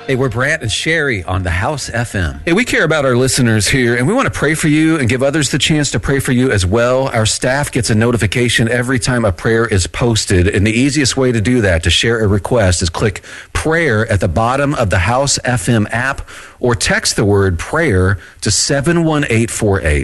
Hey, we're Brant and Sherry on the House FM. Hey, we care about our listeners here, and we want to pray for you and give others the chance to pray for you as well. Our staff gets a notification every time a prayer is posted, and the easiest way to do that, to share a request, is click prayer at the bottom of the House FM app or text the word prayer to 71848.